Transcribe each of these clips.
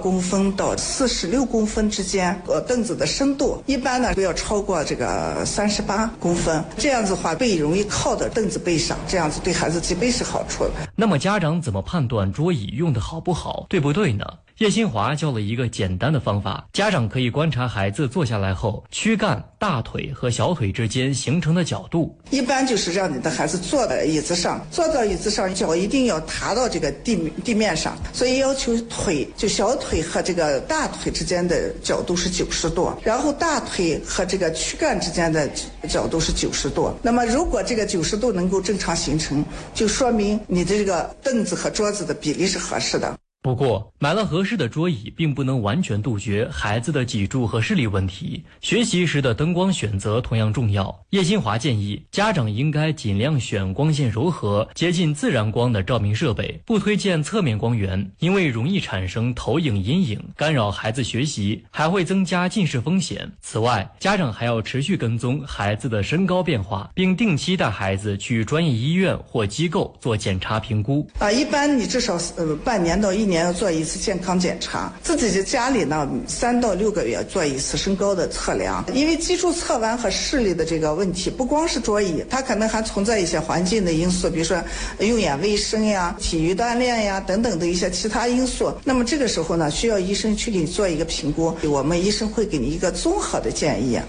公分到46公分之间，凳子的深度一般呢不要超过这个38公分，这样子的话背容易靠到凳子背上，这样子对孩子脊背是好处的。 那么家长怎么判断桌椅用的好不好，对不对呢？叶新华教了一个简单的方法，家长可以观察孩子坐下来后躯干、大腿和小腿之间形成的角度。 一般就是让你的孩子坐到椅子上，脚一定要踏到这个地面上，所以要求小腿和这个大腿之间的角度是90度，然后大腿和这个躯干之间的角度是90度。那么如果这个90度能够正常形成，就说明你的这个凳子和桌子的比例是合适的。 不过，买了合适的桌椅并不能完全杜绝孩子的脊柱和视力问题。学习时的灯光选择同样重要。叶新华建议，家长应该尽量选光线柔和、接近自然光的照明设备，不推荐侧面光源，因为容易产生投影阴影，干扰孩子学习，还会增加近视风险。此外，家长还要持续跟踪孩子的身高变化，并定期带孩子去专业医院或机构做检查评估。 一般你至少半年到1年要做一次健康检查，自己的家里呢3到6个月做一次身高的测量，因为脊柱侧弯和视力的这个问题不光是桌椅，它可能还存在一些环境的因素，比如说用眼卫生呀、体育锻炼呀等等的一些其他因素。那么这个时候呢，需要医生去给你做一个评估，我们医生会给你一个综合的建议。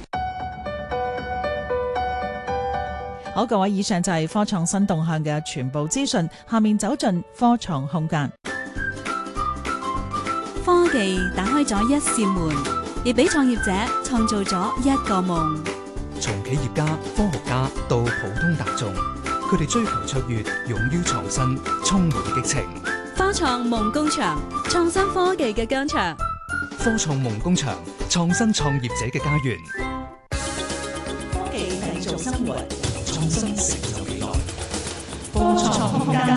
好，各位，以上就係科創新動向嘅全部資訊，下面走進科創空間。 科技打開咗一扇門，亦俾創業者創造咗一個夢。 從企業家、科學家到普通大眾，佢哋追求卓越，勇於創新，充滿激情。 科創夢工場，創新科技嘅疆場。 科創夢工場，創新創業者嘅家園。 科技製造生活， 創新成就未來。 科創空間。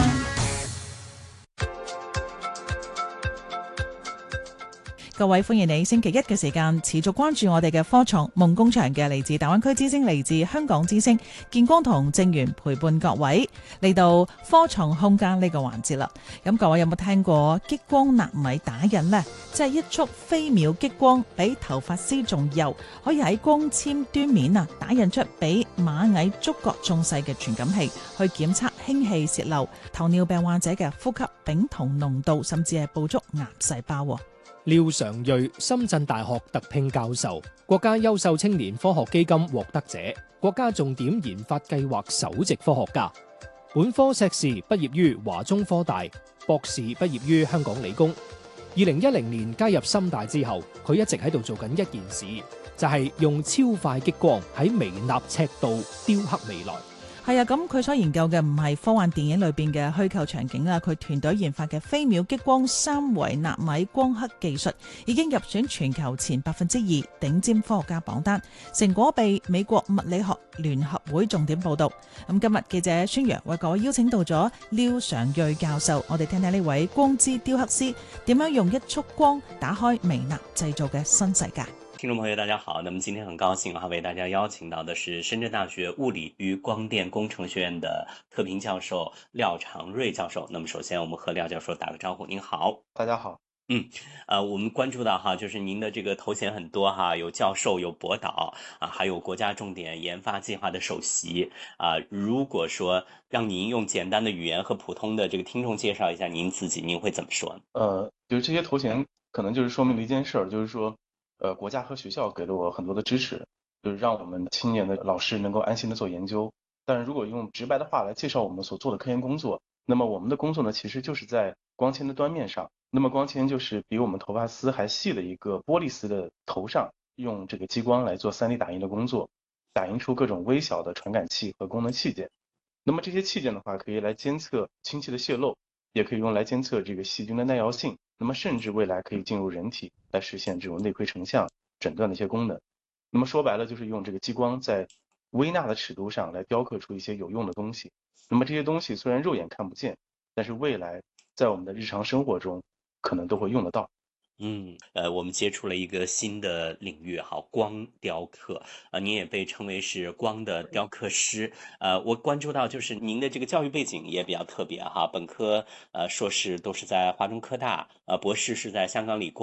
各位，歡迎你星期一嘅時間持續關注我哋嘅科創夢工場嘅嚟自大灣區之星、嚟自香港之星建光同正源陪伴各位嚟到科創空間呢個環節啦。咁各位有冇聽過激光納米打印呢？即係一束飛秒激光比頭髮絲仲幼，可以喺光纖端面打印出比螞蟻觸角仲細嘅傳感器，去檢測氫氣泄漏、糖尿病患者嘅呼吸丙酮濃度，甚至係捕捉癌細胞。 廖常瑞，深圳大學特聘教授，國家優秀青年科學基金獲得者，國家重點研發計劃首席科學家。本科碩士畢業於華中科大，博士畢業於香港理工。2010年加入深大之後，佢一直喺度做緊一件事，就係用超快激光喺微納尺度雕刻未來。 係啊，咁佢所研究嘅唔係科幻電影裏邊嘅虛構場景啦，佢團隊研發嘅飛秒激光3維納米光刻技術已經入選全球前2%頂尖科學家榜單，成果被美國物理學聯合會重點報導。咁今日記者孫陽為各位邀請到咗廖常瑞教授，我哋聽聽呢位光之雕刻師點樣用一束光打開微納製造嘅新世界。 听众朋友大家好，那么今天很高兴为大家邀请到的是深圳大学物理与光电工程学院的特聘教授廖常瑞教授。那么首先我们和廖教授打个招呼。您好。 大家好。 我们关注到就是您的这个头衔很多有教授，有博导还有国家重点研发计划的首席如果说让您用简单的语言和普通的这个听众介绍一下您自己，您会怎么说呢？ 就是这些头衔可能就是说明了一件事儿，就是说国家和学校给了我很多的支持，就是让我们青年的老师能够安心的做研究。但是如果用直白的话来介绍我们所做的科研工作，那么我们的工作呢，其实就是在光纤的端面上。那么光纤就是比我们头发丝还细的一个玻璃丝的头上，用这个激光来做3D 打印的工作，打印出各种微小的传感器和功能器件。那么这些器件的话，可以来监测氢气的泄漏，也可以用来监测这个细菌的耐药性。那么甚至未来可以进入人体来实现这种内窥成像诊断的一些功能。那么说白了就是用这个激光在微纳的尺度上来雕刻出一些有用的东西。那么这些东西虽然肉眼看不见，但是未来在我们的日常生活中可能都会用得到。 我们接触了一个新的领域光雕刻您也被称为是光的雕刻师我关注到就是您的这个教育背景也比较特别本科硕士都是在华中科大博士是在香港理工